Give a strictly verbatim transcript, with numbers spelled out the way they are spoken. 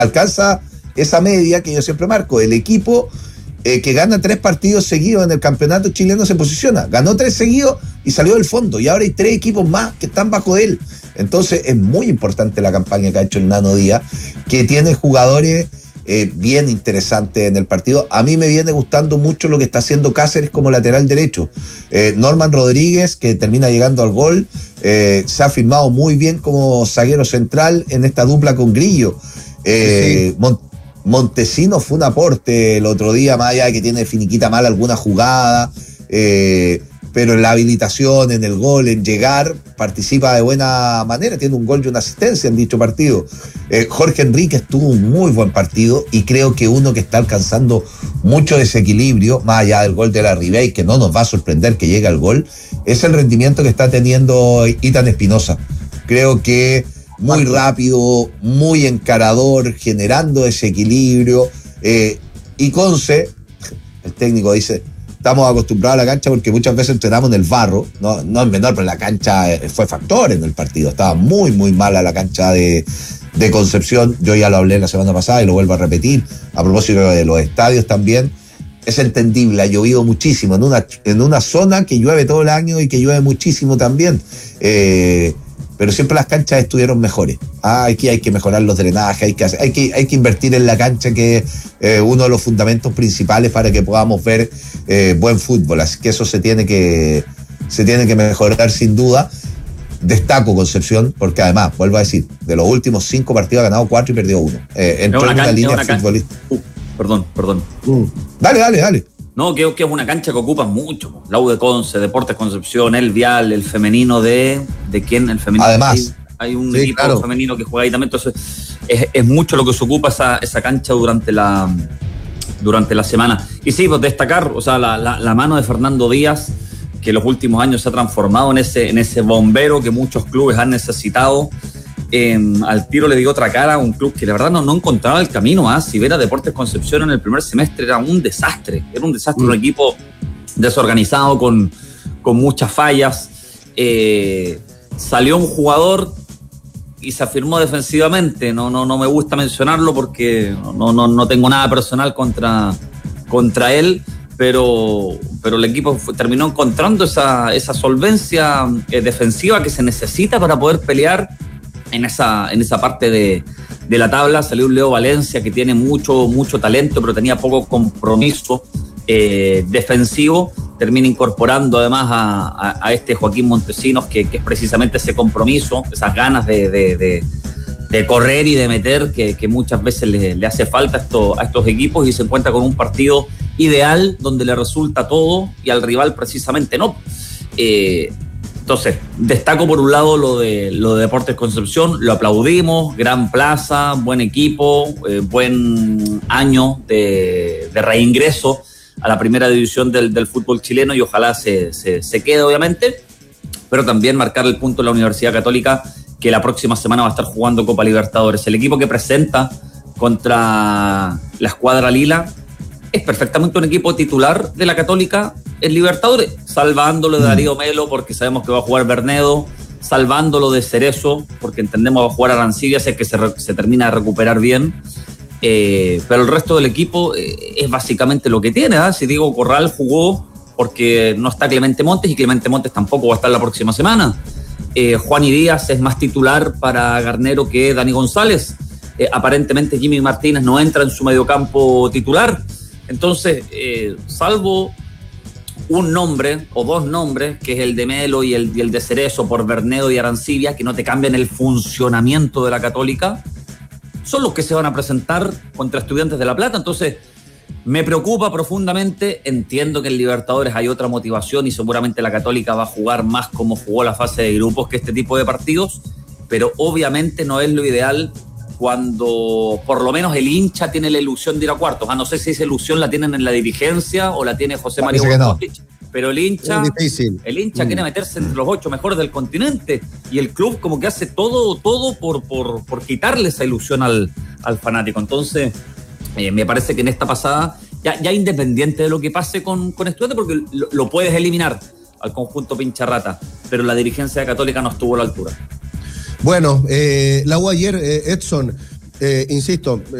alcanza esa media que yo siempre marco. El equipo eh, que gana tres partidos seguidos en el campeonato chileno se posiciona. Ganó tres seguidos y salió del fondo. Y ahora hay tres equipos más que están bajo de él. Entonces es muy importante la campaña que ha hecho el Nano Díaz, que tiene jugadores eh, bien interesantes en el partido. A mí me viene gustando mucho lo que está haciendo Cáceres como lateral derecho. Eh, Norman Rodríguez, que termina llegando al gol, eh, se ha firmado muy bien como zaguero central en esta dupla con Grillo. Eh, sí. Mont- Montesino fue un aporte el otro día, más allá de que tiene finiquita mal alguna jugada, eh, pero en la habilitación, en el gol, en llegar, participa de buena manera, tiene un gol y una asistencia en dicho partido. Eh, Jorge Enríquez tuvo un muy buen partido y creo que uno que está alcanzando mucho desequilibrio, más allá del gol de la Ribey, que no nos va a sorprender que llegue al gol, es el rendimiento que está teniendo Ethan Espinosa. Creo que muy rápido, muy encarador, generando desequilibrio. Eh, y Conce, el técnico dice, estamos acostumbrados a la cancha porque muchas veces entrenamos en el barro, no, no es menor, pero la cancha fue factor en el partido. Estaba muy, muy mala la cancha de, de Concepción. Yo ya lo hablé la semana pasada y lo vuelvo a repetir. A propósito de los estadios también, es entendible, ha llovido muchísimo en una, en una zona que llueve todo el año y que llueve muchísimo también. Eh, pero siempre las canchas estuvieron mejores. Ah, aquí hay que mejorar los drenajes, hay que, hacer, hay que, hay que invertir en la cancha, que es eh, uno de los fundamentos principales para que podamos ver eh, buen fútbol. Así que eso se tiene que, se tiene que mejorar sin duda. Destaco Concepción, porque además, vuelvo a decir, de los últimos cinco partidos ha ganado cuatro y perdió uno. Eh, entró en una can- línea futbolística. Uh, perdón, perdón. Uh. Dale, dale, dale. No, creo que es una cancha que ocupa mucho. La U de Conce, Deportes Concepción, el Vial, el femenino de... ¿De quién? El femenino. Además. Hay, hay un sí, equipo claro. femenino que juega ahí también. Entonces, es, es mucho lo que se ocupa esa, esa cancha durante la, durante la semana. Y sí, pues destacar, o sea, la, la, la mano de Fernando Díaz, que en los últimos años se ha transformado en ese, en ese bombero que muchos clubes han necesitado. Eh, al tiro le dio otra cara a un club que la verdad no, no encontraba el camino. ¿eh? Si ver a Deportes Concepción en el primer semestre era un desastre, era un desastre, mm. un equipo desorganizado con, con muchas fallas. Eh, salió un jugador y se afirmó defensivamente. No, no, no me gusta mencionarlo porque no, no, no tengo nada personal contra, contra él, pero, pero el equipo fue, terminó encontrando esa, esa solvencia eh, defensiva que se necesita para poder pelear en esa, en esa parte de, de la tabla. Salió un Leo Valencia que tiene mucho, mucho talento, pero tenía poco compromiso eh, defensivo. Termina incorporando además a, a, a este Joaquín Montesinos, que, que es precisamente ese compromiso, esas ganas de, de, de, de correr y de meter que, que muchas veces le, le hace falta a, esto, a estos equipos, y se encuentra con un partido ideal donde le resulta todo y al rival precisamente no. Eh, Entonces, destaco por un lado lo de, lo de Deportes Concepción, lo aplaudimos, gran plaza, buen equipo, eh, buen año de, de reingreso a la primera división del, del fútbol chileno, y ojalá se, se, se quede, obviamente, pero también marcar el punto en la Universidad Católica, que la próxima semana va a estar jugando Copa Libertadores. El equipo que presenta contra la escuadra Lila es perfectamente un equipo titular de la Católica en Libertadores, salvándolo de Darío Melo porque sabemos que va a jugar Bernedo, salvándolo de Cerezo porque entendemos que va a jugar Arancibia, si es que se, re, se termina de recuperar bien, eh, pero el resto del equipo eh, es básicamente lo que tiene. ¿eh? Si Diego Corral jugó porque no está Clemente Montes, y Clemente Montes tampoco va a estar la próxima semana. eh, Juan y Díaz es más titular para Garnero que Dani González. eh, aparentemente Jimmy Martínez no entra en su mediocampo titular. Entonces, eh, salvo un nombre o dos nombres, que es el de Melo y el, y el de Cerezo por Bernedo y Arancibia, que no te cambian el funcionamiento de la Católica, son los que se van a presentar contra Estudiantes de La Plata. Entonces, me preocupa profundamente. Entiendo que en Libertadores hay otra motivación y seguramente la Católica va a jugar más como jugó la fase de grupos que este tipo de partidos, pero obviamente no es lo ideal cuando por lo menos el hincha tiene la ilusión de ir a cuartos. Ah, no sé si esa ilusión la tienen en la dirigencia o la tiene José María Boscovich, no. Pero el hincha, el hincha mm. quiere meterse entre los ocho mejores del continente, y el club como que hace todo, todo por, por, por quitarle esa ilusión al, al fanático. Entonces, eh, me parece que en esta pasada, ya, ya independiente de lo que pase con, con Estudiantes, porque lo, lo puedes eliminar al conjunto pincharrata, pero la dirigencia de Católica no estuvo a la altura. Bueno, eh, la U ayer, eh, Edson, Eh, insisto,